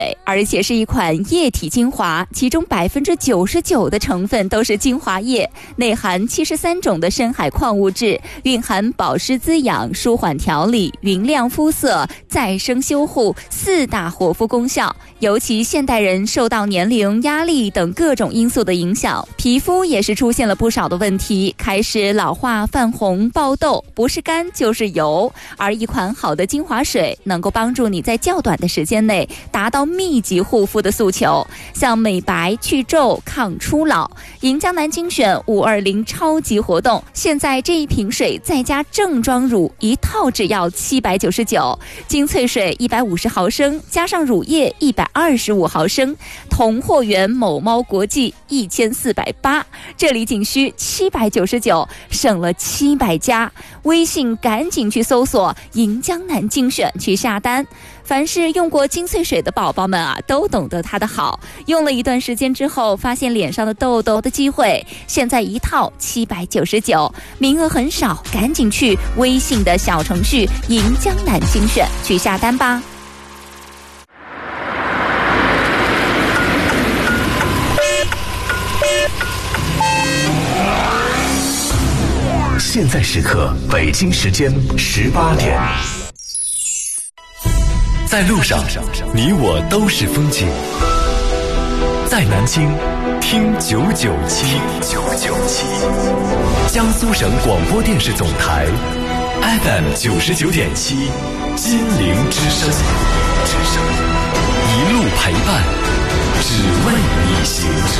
而且是一款液体精华，其中99%的成分都是精华液，内含73种的深海矿物质，蕴含保湿滋养、舒缓调理、匀亮肤色、再生修护4大活肤功效。尤其现代人受到年龄、压力等各种因素的影响，皮肤也是出现了不少的问题，开始老化、泛红、爆痘，不是干就是油。而一款好的精华水能够帮助你在较短的时间内达到密集护肤的诉求，像美白、去皱、抗初老。银江南精选520超级活动，现在这一瓶水再加正装乳一套只要799，精粹水150毫升加上乳液125毫升，同货源某猫国际1480，这里仅需799，省了700加。微信赶紧去搜索银江南精选去下单。凡是用过精粹水的宝宝们啊，都懂得它的好。用了一段时间之后，发现脸上的痘痘的机会，现在一套799，名额很少，赶紧去微信的小程序银江南精选去下单吧。 现在时刻，北京时间18点。在路上，你我都是风景。在南京，听997，江苏省广播电视总台 FM 99.7，金陵之声，一路陪伴，只为你行。